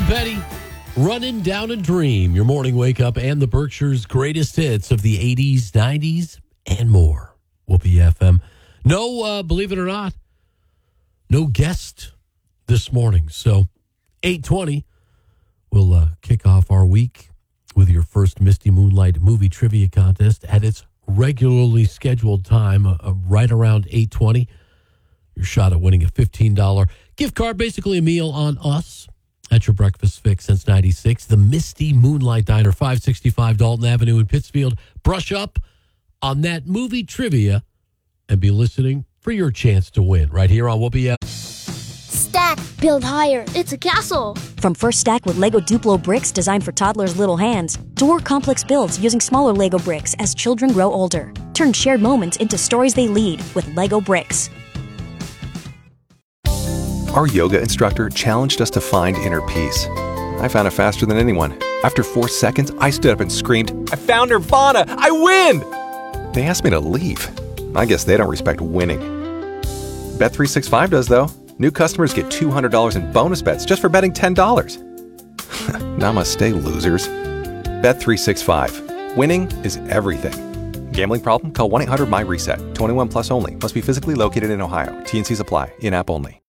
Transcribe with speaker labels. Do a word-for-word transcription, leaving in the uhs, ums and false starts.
Speaker 1: Petty, running down a dream. Your morning wake up and the Berkshire's greatest hits of the eighties, nineties, and more. Whoopee F M. No, uh, believe it or not, no guest this morning. So eight twenty, we'll uh, kick off our week with your first Misty Moonlight movie trivia contest at its regularly scheduled time, uh, right around eight twenty. Your shot at winning a fifteen dollars gift card, basically a meal on us at your breakfast fix since ninety-six. The Misty Moonlight Diner, five sixty-five Dalton Avenue in Pittsfield. Brush up on that movie trivia and be listening for your chance to win right here on Whoopee F M.
Speaker 2: Stack, build higher. It's a castle.
Speaker 3: From first stack with Lego Duplo bricks designed for toddlers' little hands, to more complex builds using smaller Lego bricks as children grow older. Turn shared moments into stories they lead with Lego bricks.
Speaker 4: Our yoga instructor challenged us to find inner peace. I found it faster than anyone. After four seconds, I stood up and screamed, "I found Nirvana! I win!" They asked me to leave. I guess they don't respect winning. Bet three sixty-five does, though. New customers get two hundred dollars in bonus bets just for betting ten dollars. Namaste, losers. Bet three sixty-five. Winning is everything. Gambling problem? Call one eight hundred M Y RESET. twenty-one plus only. Must be physically located in Ohio. T N Cs apply. In-app only.